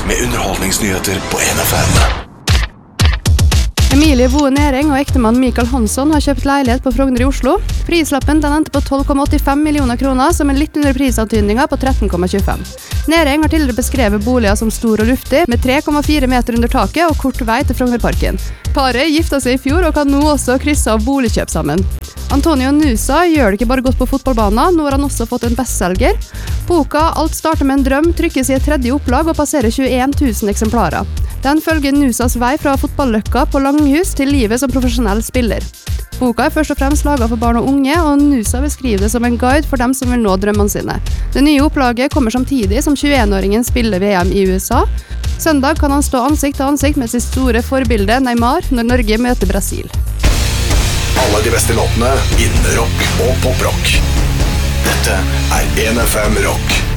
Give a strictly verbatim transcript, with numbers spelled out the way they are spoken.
med underholdningsnyheter på N F M. Emilie Boe Næring og ektemann Mikael Hansson har kjøpt leilighet på Frogner i Oslo. Prislappen den endte på tolv komma åttifem millioner kroner, som er litt under prisantydningen på tretten komma tjuefem. Næring har tidligere beskrevet boliger som stor og luftig, med tre komma fire meter under taket og kort vei til Frognerparken. Paret giftet seg i fjor og kan nå også krysse av boligkjøp sammen. Antonio Nusa gjør det ikke bare godt på fotballbanen, nå har han også fått en bestselger. Boka «Alt starter med en drøm» trykkes i et tredje opplag og passerer tjueen tusen eksemplarer. Den følger Nusas vei fra fotballøkka på Langhus til livet som profesjonell spiller. Boka er først og fremst laget for barn og unge, og Nusa beskriver det som en guide for dem som vil nå drømmene sine. Det nye opplaget kommer samtidig som tjueen-åringen spiller V M i U S A. Søndag kan han stå ansikt til ansikt med sitt store forbilde Neymar når Norge møter Brasil. Alle de beste låtene innen rock og poprock. Dette er N F M Rock.